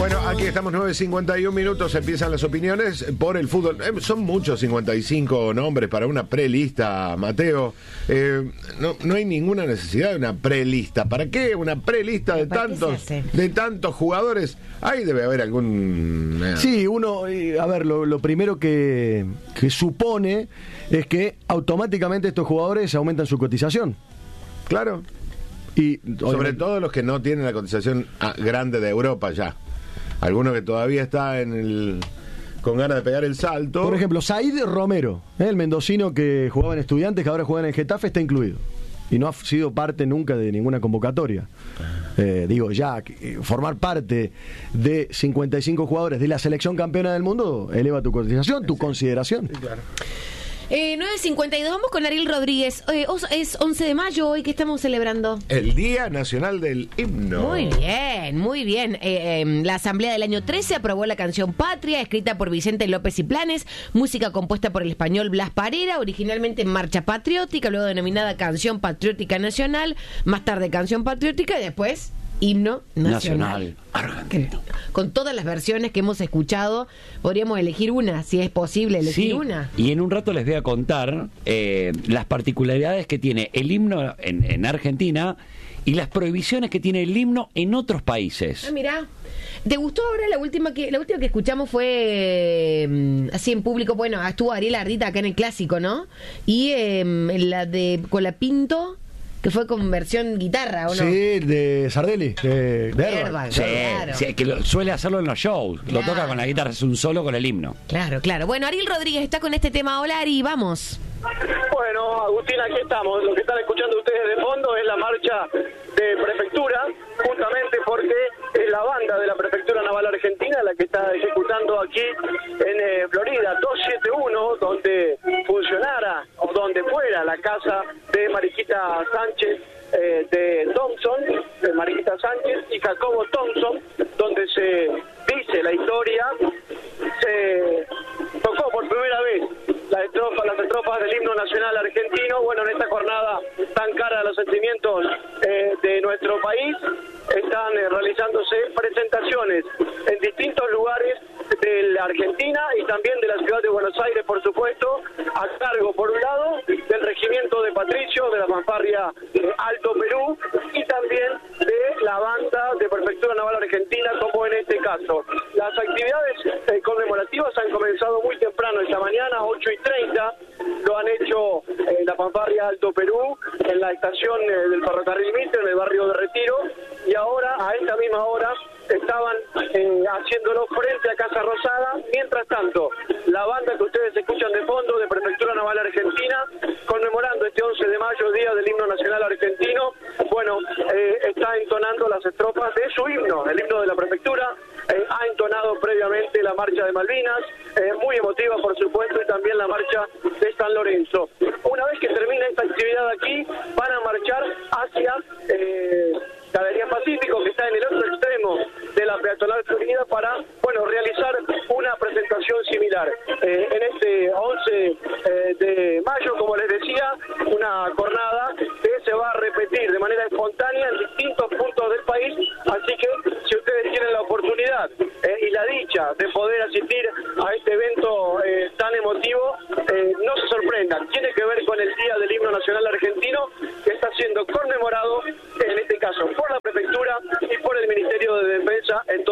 Bueno, aquí estamos 9:51 minutos, empiezan las opiniones por el fútbol. Son muchos 55 nombres para una prelista, Mateo. No hay ninguna necesidad de una prelista. ¿Para qué una prelista de tantos jugadores? Ahí debe haber algún... Sí, uno, a ver, lo primero que supone es que automáticamente estos jugadores aumentan su cotización. Claro. Y sobre todo los que no tienen la cotización grande de Europa ya. Algunos que todavía está con ganas de pegar el salto. Por ejemplo, Said Romero, el mendocino que jugaba en Estudiantes, que ahora juega en el Getafe, está incluido. Y no ha sido parte nunca de ninguna convocatoria. Formar parte de 55 jugadores de la selección campeona del mundo eleva tu cotización, tu consideración. Sí, claro. 9:52, vamos con Ariel Rodríguez. Es 11 de mayo hoy que estamos celebrando. El Día Nacional del Himno. Muy bien, muy bien. La Asamblea del año 13 aprobó la canción Patria, escrita por Vicente López y Planes, música compuesta por el español Blas Parera, originalmente en Marcha Patriótica, luego denominada Canción Patriótica Nacional, más tarde Canción Patriótica y después... Himno Nacional Argentino. Con todas las versiones que hemos escuchado, podríamos elegir una, si es posible elegir una. Y en un rato les voy a contar las particularidades que tiene el himno en Argentina y las prohibiciones que tiene el himno en otros países. Mira, ¿te gustó ahora la última que escuchamos fue así en público? Bueno, estuvo Ariel Ardita acá en el Clásico, ¿no? Y la de Colapinto, que fue con versión guitarra, ¿o no? Sí, de Sardelli, de Herba, sí, claro. Sí, que suele hacerlo en los shows. Claro. Lo toca con la guitarra, es un solo con el himno. Claro. Bueno, Ariel Rodríguez está con este tema. Hola, Ari, vamos. Bueno, Agustín, aquí estamos. Lo que están escuchando ustedes de fondo es la marcha de prefectura, justamente porque es la banda de la Prefectura Naval Argentina la que está ejecutando aquí en Florida 271, donde funcionara o donde fuera la casa de Mariquita Sánchez de Thompson, de Mariquita Sánchez y Jacobo Thompson, donde se dice la historia, se tocó por primera vez las estrofas del himno nacional argentino. Bueno, en esta jornada tan cara a los sentimientos de nuestro país, están realizándose presentaciones en distintos lugares de la Argentina y también de la ciudad de Buenos Aires, por supuesto, a cargo, por un lado, del Regimiento de Patricio, de la fanfarria Alto Perú, y también de la banda de Prefectura Naval Argentina, como en este caso. Las actividades conmemorativas han comenzado muy temprano esta mañana, 8:30, lo han hecho la fanfarria Alto Perú, en la estación del ferrocarril Mitre, en el barrio de Retiro, y ahora, a esta misma hora, estaban haciéndolo frente a Casa Rosada. Mientras tanto, la banda que ustedes escuchan de fondo de Prefectura Naval Argentina, conmemorando este 11 de mayo, Día del Himno Nacional Argentino, bueno, está entonando las estrofas de su himno, el himno de la Prefectura. Ha entonado previamente la marcha de Malvinas, muy emotiva por supuesto, y también la marcha de San Lorenzo. Una vez que termine esta actividad aquí, van a marchar hacia Galería Pacífico, que está en el otro extremo de la peatonal Florida, para, bueno, realizar una presentación similar. En este 11 de mayo, como les decía, una jornada que se va a repetir de manera espontánea en distintos puntos del país, así que si ustedes tienen la oportunidad y la dicha de poder asistir a este evento tan emotivo, no se sorprendan, tiene que ver con el Día del Himno Nacional Argentino, que está siendo conmemorado, en este caso, por la Prefectura y por el Ministerio de Defensa en todo